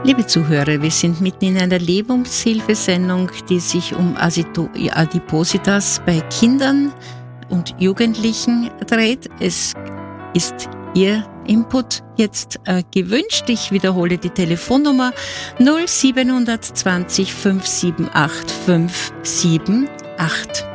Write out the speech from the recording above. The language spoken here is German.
Liebe Zuhörer, wir sind mitten in einer Lebenshilfesendung, die sich um Adipositas bei Kindern und Jugendlichen dreht. Es ist Ihr Input jetzt gewünscht. Ich wiederhole die Telefonnummer 0720 578 578.